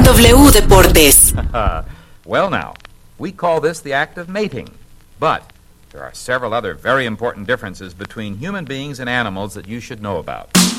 W Deportes. Well now, we call this the act of mating, but there are several other very important differences between human beings and animals that you should know about.